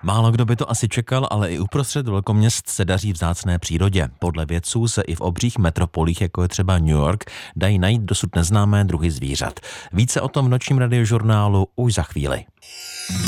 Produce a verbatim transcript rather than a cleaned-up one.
Málo kdo by to asi čekal, ale i uprostřed velkoměst se daří vzácné přírodě. Podle vědců se i v obřích metropolích, jako je třeba New York, dají najít dosud neznámé druhy zvířat. Více o tom v nočním radiožurnálu už za chvíli.